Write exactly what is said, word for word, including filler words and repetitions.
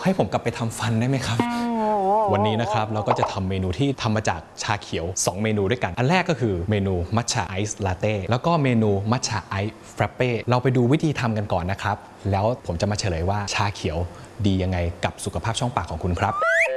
ให้ผมกลับไปทำฟันได้ไหมครับวันนี้นะครับเราก็จะทำเมนูที่ทำมาจากชาเขียวสองเมนูด้วยกันอันแรกก็คือเมนูมัทฉะไอซ์ลาเต้แล้วก็เมนูมัทฉะไอซ์ฟรัปเป้เราไปดูวิธีทำกันก่อนนะครับแล้วผมจะมาเฉลยว่าชาเขียวดียังไงกับสุขภาพช่องปากของคุณครับ